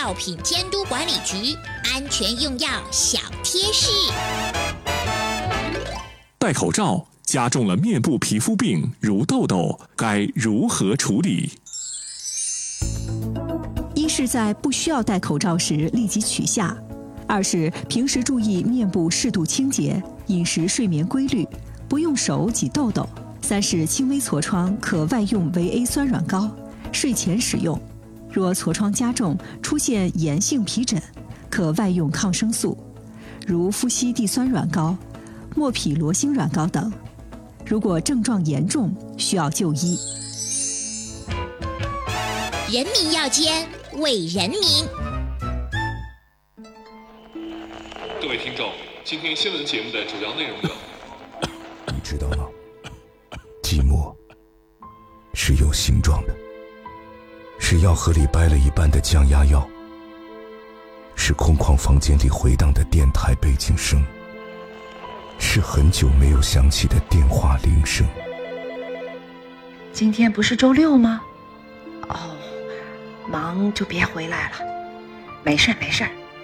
药品监督管理局安全用药小贴士。 戴口罩加重了面部皮肤病如痘痘，该如何处理？ 一是在不需要戴口罩时立即取下，二是平时注意面部适度清洁，饮食睡眠规律，不用手挤痘痘。三是轻微痤疮可外用维 A 酸软膏，睡前使用。若痤疮加重，出现炎性皮疹，可外用抗生素，如夫西地酸软膏、莫匹罗星软膏等。如果症状严重，需要就医。 人民药监，为人民。 各位听众，今天新闻节目的主要内容有： 你知道吗？寂寞是有形状的，是药盒里掰了一半的降压药，是空旷房间里回荡的电台背景声，是很久没有响起的电话铃声。 今天不是周六吗？哦，忙就别回来了，没事儿没事儿。